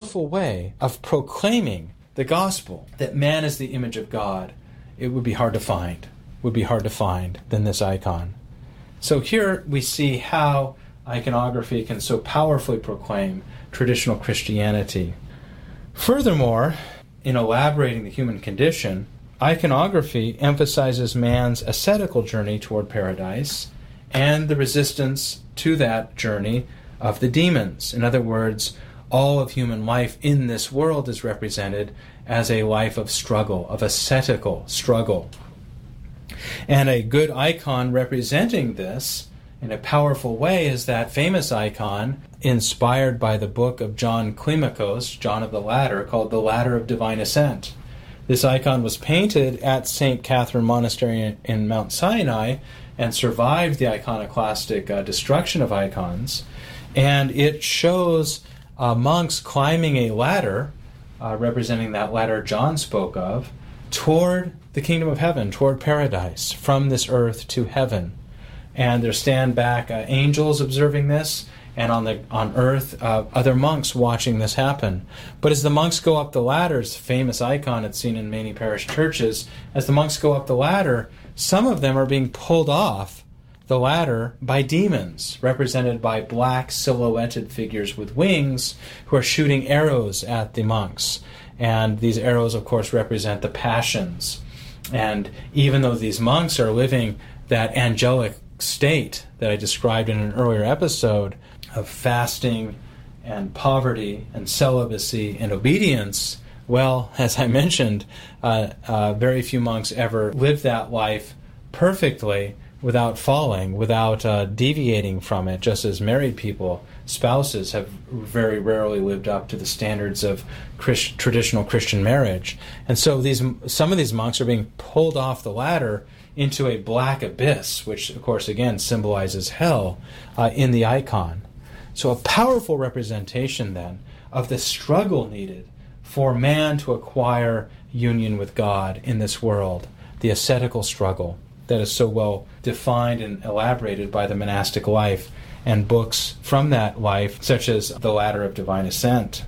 powerful way of proclaiming the gospel, that man is the image of God, it would be hard to find, than this icon. So here we see how iconography can so powerfully proclaim traditional Christianity. Furthermore, in elaborating the human condition, iconography emphasizes man's ascetical journey toward paradise and the resistance to that journey of the demons. In other words, all of human life in this world is represented as a life of struggle, of ascetical struggle. And a good icon representing this in a powerful way is that famous icon inspired by the book of John Climacus, John of the Ladder, called The Ladder of Divine Ascent. This icon was painted at St. Catherine Monastery in Mount Sinai and survived the iconoclastic destruction of icons. And it shows monks climbing a ladder, representing that ladder John spoke of, toward the kingdom of heaven, toward paradise, from this earth to heaven. And there stand back angels observing this, and on earth, other monks watching this happen. But as the monks go up the ladder, it's a famous icon, it's seen in many parish churches, as the monks go up the ladder, some of them are being pulled off the ladder by demons, represented by black silhouetted figures with wings who are shooting arrows at the monks. And these arrows, of course, represent the passions. And even though these monks are living that angelic state that I described in an earlier episode of fasting and poverty and celibacy and obedience, well, as I mentioned, very few monks ever live that life perfectly without falling, without deviating from it, just as married people, spouses, have very rarely lived up to the standards of traditional Christian marriage. And so some of these monks are being pulled off the ladder into a black abyss, which, of course, again, symbolizes hell in the icon. So a powerful representation, then, of the struggle needed for man to acquire union with God in this world, the ascetical struggle that is so well defined and elaborated by the monastic life and books from that life, such as The Ladder of Divine Ascent.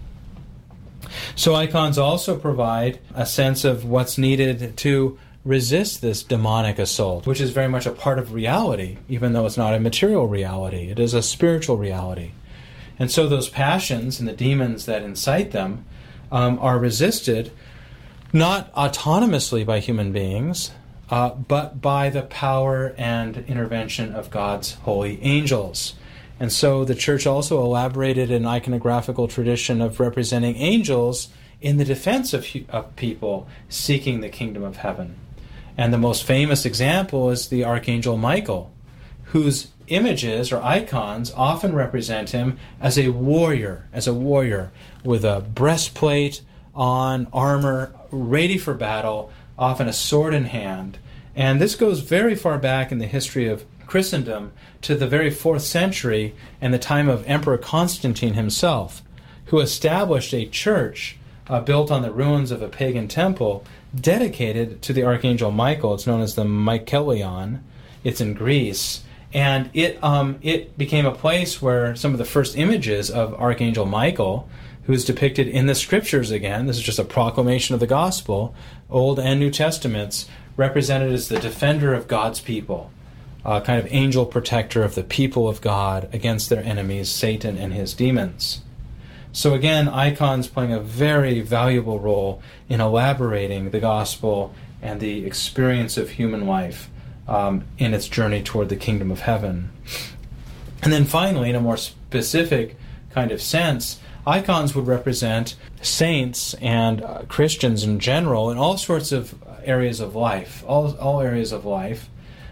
So icons also provide a sense of what's needed to resist this demonic assault, which is very much a part of reality, even though it's not a material reality. It is a spiritual reality. And so those passions and the demons that incite them are resisted not autonomously by human beings, but by the power and intervention of God's holy angels. And so the Church also elaborated an iconographical tradition of representing angels in the defense of people seeking the kingdom of heaven. And the most famous example is the Archangel Michael, whose images or icons often represent him as a warrior with a breastplate on, armor, ready for battle, often a sword in hand. And this goes very far back in the history of Christendom to the very 4th century and the time of Emperor Constantine himself, who established a church built on the ruins of a pagan temple dedicated to the Archangel Michael. It's known as the Michaelion. It's in Greece. And it became a place where some of the first images of Archangel Michael, who's depicted in the Scriptures again, this is just a proclamation of the gospel, Old and New Testaments, represented as the defender of God's people, kind of angel protector of the people of God against their enemies, Satan and his demons. So again, icons playing a very valuable role in elaborating the gospel and the experience of human life in its journey toward the kingdom of heaven. And then finally, in a more specific kind of sense, icons would represent saints and Christians in general in all sorts of areas of life, all areas of life.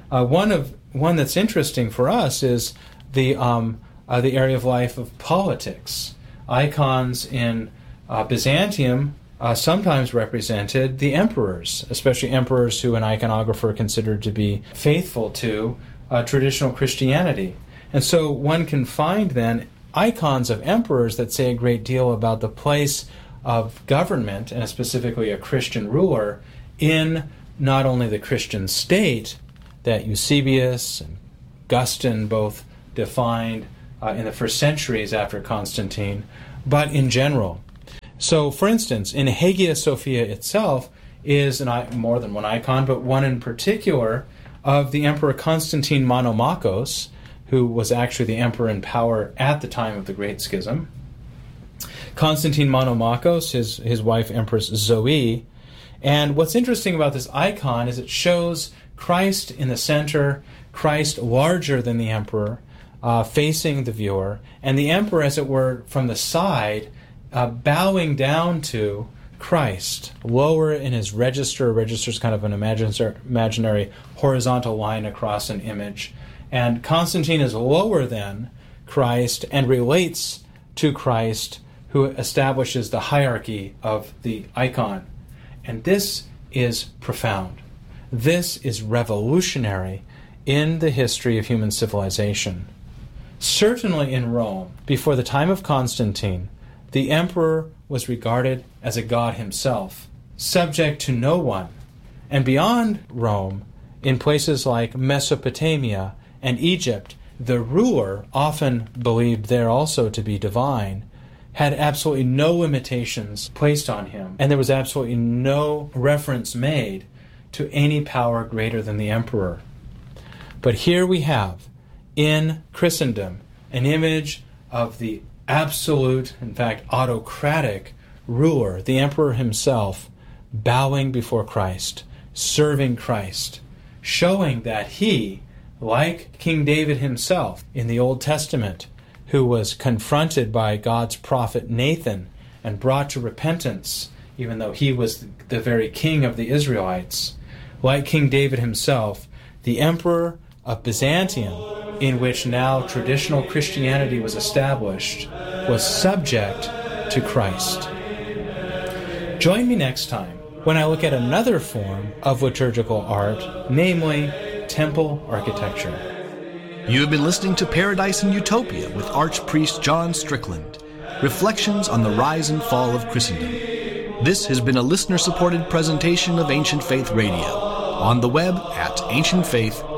One that's interesting for us is the area of life of politics. Icons in Byzantium sometimes represented the emperors, especially emperors who an iconographer considered to be faithful to traditional Christianity. And so one can find then icons of emperors that say a great deal about the place of government, and specifically a Christian ruler, in not only the Christian state that Eusebius and Augustine both defined in the first centuries after Constantine, but in general. So, for instance, in Hagia Sophia itself is more than one icon, but one in particular of the Emperor Constantine Monomachos, who was actually the emperor in power at the time of the Great Schism. Constantine Monomachos, his wife Empress Zoe. And what's interesting about this icon is it shows Christ in the center, Christ larger than the emperor, facing the viewer, and the emperor, as it were, from the side, bowing down to Christ, lower in his register. A register is kind of an imaginary horizontal line across an image. And Constantine is lower than Christ and relates to Christ, who establishes the hierarchy of the icon. And this is profound. This is revolutionary in the history of human civilization. Certainly in Rome, before the time of Constantine, the emperor was regarded as a god himself, subject to no one. And beyond Rome, in places like Mesopotamia and Egypt, the ruler, often believed there also to be divine, had absolutely no limitations placed on him, and there was absolutely no reference made to any power greater than the emperor. But here we have, in Christendom, an image of the absolute, in fact, autocratic ruler, the emperor himself, bowing before Christ, serving Christ, showing that he, like King David himself in the Old Testament, who was confronted by God's prophet Nathan and brought to repentance, even though he was the very king of the Israelites, like King David himself, the emperor of Byzantium, in which now traditional Christianity was established, was subject to Christ. Join me next time when I look at another form of liturgical art, namely temple architecture. You have been listening to Paradise and Utopia with Archpriest John Strickland, Reflections on the Rise and Fall of Christendom. This has been a listener-supported presentation of Ancient Faith Radio, on the web at ancientfaith.org.